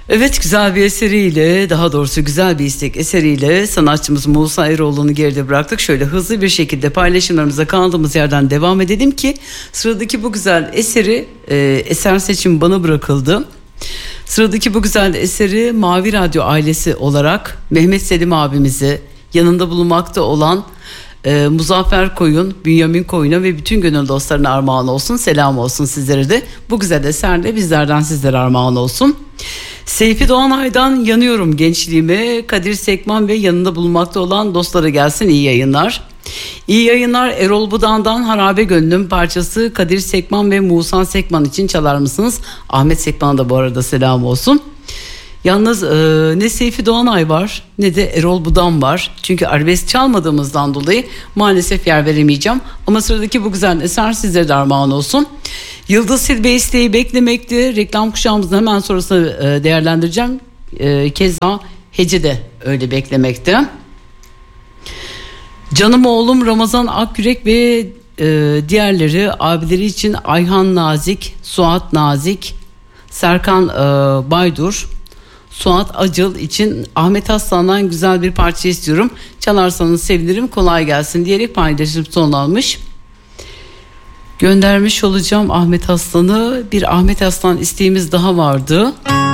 Evet, güzel bir eseriyle, daha doğrusu güzel bir istek eseriyle sanatçımız Musa Eroğlu'nu geride bıraktık. Şöyle hızlı bir şekilde paylaşımlarımıza kaldığımız yerden devam edelim ki sıradaki bu güzel eseri, eser seçimi bana bırakıldı. Sıradaki bu güzel eseri Mavi Radyo ailesi olarak Mehmet Selim abimize, yanında bulunmakta olan Muzaffer Koyun, Bünyamin Koyun'a ve bütün gönül dostlarına armağan olsun. Selam olsun sizlere de. Bu güzel eser de bizlerden sizlere armağan olsun. Seyfi Doğanay'dan Yanıyorum Gençliğime, Kadir Sekman ve yanında bulunmakta olan dostlara gelsin iyi yayınlar. İyi yayınlar. Erol Budan'dan Harabe Gönlüm parçası Kadir Sekman ve Musa Sekman için çalar mısınız? Ahmet Sekman'a da bu arada selam olsun. Yalnız ne Seyfi Doğanay var ne de Erol Budan var. Çünkü arabesk çalmadığımızdan dolayı maalesef yer veremeyeceğim. Ama sıradaki bu güzel eser sizlere de armağan olsun. Yıldız Silbe isteği beklemekte. Reklam kuşağımızın hemen sonrasında değerlendireceğim. Keza Hece de öyle beklemekte. Canım oğlum Ramazan Akyürek ve diğerleri abileri için Ayhan Nazik, Suat Nazik, Serkan Baydur, Suat Acıl için Ahmet Aslan'dan güzel bir parça istiyorum. Çalarsanız sevinirim, kolay gelsin diyerek paylaşım sonlanmış. Göndermiş olacağım Ahmet Aslan'ı. Bir Ahmet Aslan isteğimiz daha vardı.